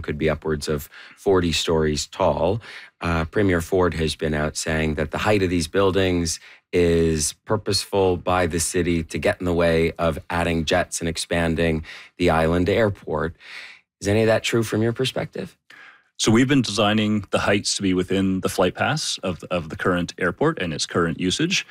could be upwards of 40 stories tall. Premier Ford has been out saying that the height of these buildings is purposeful by the city to get in the way of adding jets and expanding the island airport. Is any of that true from your perspective? So we've been designing the heights to be within the flight paths of the current airport and its current usage.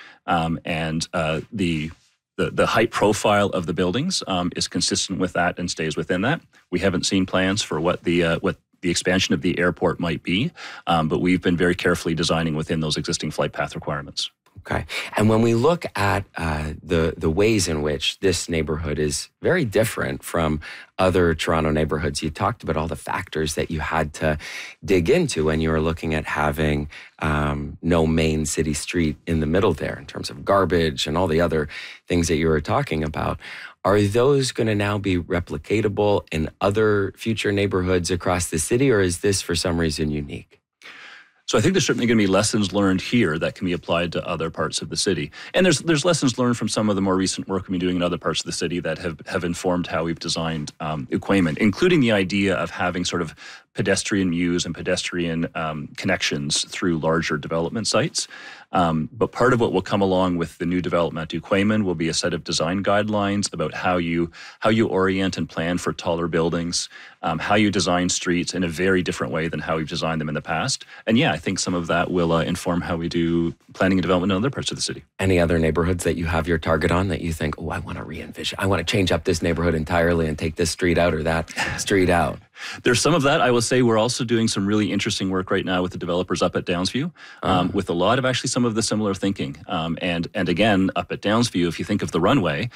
The height profile of the buildings is consistent with that and stays within that. We haven't seen plans for what the expansion of the airport might be, but we've been very carefully designing within those existing flight path requirements. Okay. And when we look at the ways in which this neighborhood is very different from other Toronto neighborhoods, you talked about all the factors that you had to dig into when you were looking at having no main city street in the middle there in terms of garbage and all the other things that you were talking about. Are those going to now be replicatable in other future neighborhoods across the city, or is this for some reason unique? So I think there's certainly going to be lessons learned here that can be applied to other parts of the city. And there's lessons learned from some of the more recent work we've been doing in other parts of the city that have informed how we've designed Equayment, including the idea of having sort of pedestrian views and pedestrian connections through larger development sites. But part of what will come along with the new development at Equayment will be a set of design guidelines about how you orient and plan for taller buildings, how you design streets in a very different way than how we've designed them in the past. And yeah, I think some of that will inform how we do planning and development in other parts of the city. Any other neighborhoods that you have your target on that you think, I want to re-envision, I want to change up this neighborhood entirely and take this street out or that street out? There's some of that. I will say we're also doing some really interesting work right now with the developers up at Downsview, with a lot of actually some of the similar thinking. And again, up at Downsview, if you think of the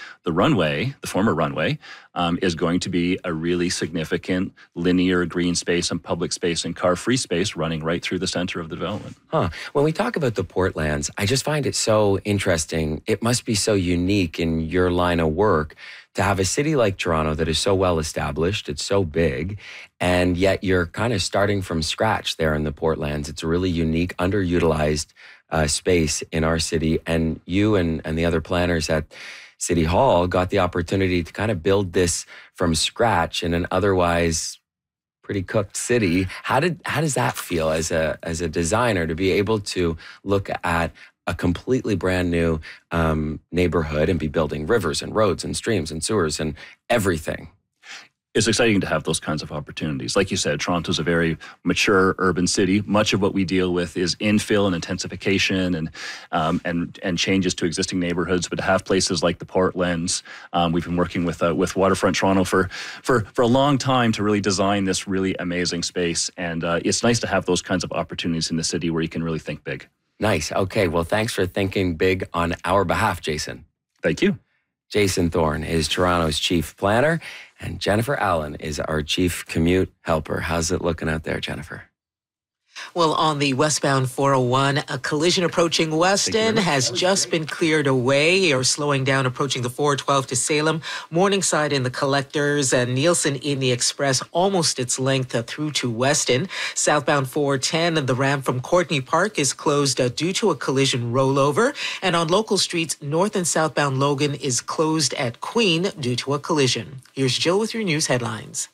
former runway, is going to be a really significant linear green space and public space and car-free space running right through the center of the development. When we talk about the Portlands, I just find it so interesting. It must be so unique in your line of work to have a city like Toronto that is so well established, it's so big, and yet you're kind of starting from scratch there in the Portlands. It's a really unique, underutilized space in our city, and you and the other planners at City Hall got the opportunity to kind of build this from scratch in an otherwise pretty cooked city. How does that feel as a designer to be able to look at a completely brand new neighborhood and be building rivers and roads and streams and sewers and everything? It's exciting to have those kinds of opportunities. Like you said, Toronto's a very mature urban city. Much of what we deal with is infill and intensification and changes to existing neighborhoods. But to have places like the Portlands, we've been working with Waterfront Toronto for a long time to really design this really amazing space. And it's nice to have those kinds of opportunities in the city where you can really think big. Nice. Okay. Well, thanks for thinking big on our behalf, Jason. Thank you. Jason Thorne is Toronto's chief planner, and Jennifer Allen is our chief commute helper. How's it looking out there, Jennifer? Well, on the westbound 401, a collision approaching Weston has just been cleared away or slowing down approaching the 412 to Salem. Morningside in the Collectors and Nielsen in the Express, almost its length through to Weston. Southbound 410, the ramp from Courtney Park is closed due to a collision rollover. And on local streets, north and southbound Logan is closed at Queen due to a collision. Here's Jill with your news headlines.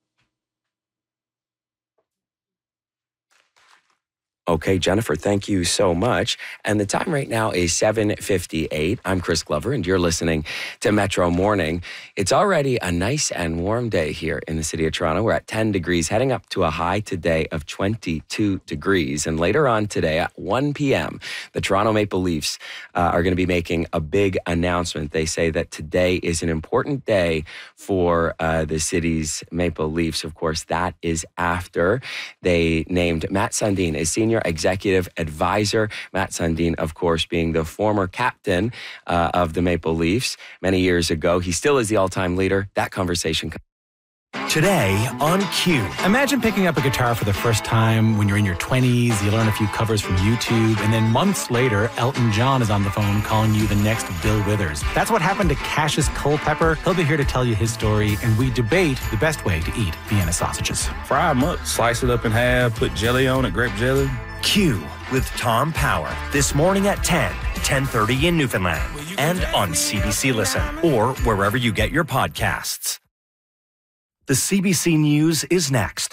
Okay, Jennifer, thank you so much. And the time right now is 7:58. I'm Chris Glover, and you're listening to Metro Morning. It's already a nice and warm day here in the city of Toronto. We're at 10 degrees, heading up to a high today of 22 degrees. And later on today at 1 p.m., the Toronto Maple Leafs are going to be making a big announcement. They say that today is an important day for the city's Maple Leafs. Of course, that is after they named Matt Sundin as senior executive advisor. Matt Sundin, of course, being the former captain of the Maple Leafs many years ago. He still is the all-time leader. That conversation. Today on Q. Imagine picking up a guitar for the first time when you're in your 20s, you learn a few covers from YouTube, and then months later, Elton John is on the phone calling you the next Bill Withers. That's what happened to Cassius Culpepper. He'll be here to tell you his story, and we debate the best way to eat Vienna sausages. Fry them up, slice it up in half, put jelly on it, grape jelly. Q with Tom Power. This morning at 10:30 in Newfoundland, and on CBC Listen, or wherever you get your podcasts. The CBC News is next.